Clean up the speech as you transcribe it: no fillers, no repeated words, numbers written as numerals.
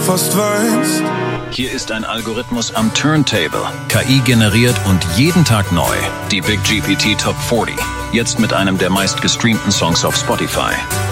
fast weinst. Hier ist ein Algorithmus am Turntable, KI generiert und jeden Tag neu. Die Big GPT Top 40, jetzt mit einem der meistgestreamten Songs auf Spotify.